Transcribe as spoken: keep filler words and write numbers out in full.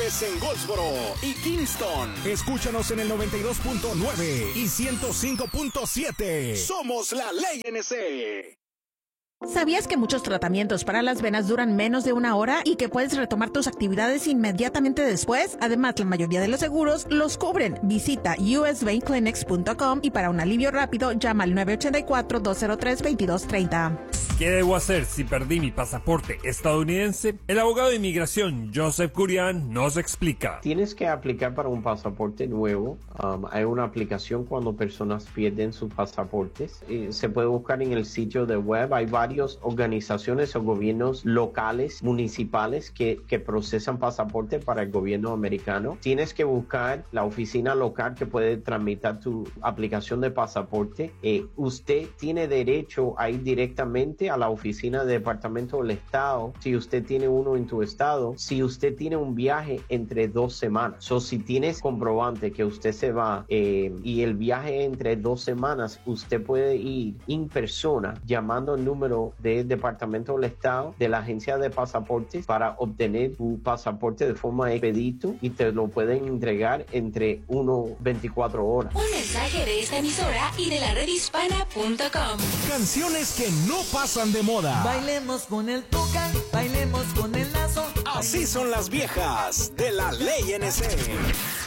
vives en Goldsboro y Kingston. Escúchanos en el noventa y dos punto nueve y ciento cinco punto siete. Somos la Ley N C. ¿Sabías que muchos tratamientos para las venas duran menos de una hora y que puedes retomar tus actividades inmediatamente después? Además, la mayoría de los seguros los cubren. Visita u s vein clinics punto com y para un alivio rápido llama al nueve ocho cuatro, dos cero tres, veintidós treinta. ¿Qué debo hacer si perdí mi pasaporte estadounidense? El abogado de inmigración Joseph Curian nos explica. Tienes que aplicar para un pasaporte nuevo. Um, hay una aplicación cuando personas pierden sus pasaportes. Eh, se puede buscar en el sitio de web. Hay varias organizaciones o gobiernos locales, municipales que, que procesan pasaportes para el gobierno americano. Tienes que buscar la oficina local que puede tramitar tu aplicación de pasaporte. Eh, usted tiene derecho a ir directamente a la oficina de Departamento del Estado si usted tiene uno en tu estado, si usted tiene un viaje entre dos semanas. O so, si tienes comprobante que usted se va eh, y el viaje entre dos semanas, usted puede ir en persona llamando el número del Departamento del Estado de la agencia de pasaportes para obtener tu pasaporte de forma expedito y te lo pueden entregar entre uno a veinticuatro horas. Un mensaje de esta emisora y de la red hispana punto com. Canciones que no pasan de moda. Bailemos con el tuca, bailemos con el lazo. Así son las viejas de la Ley N C.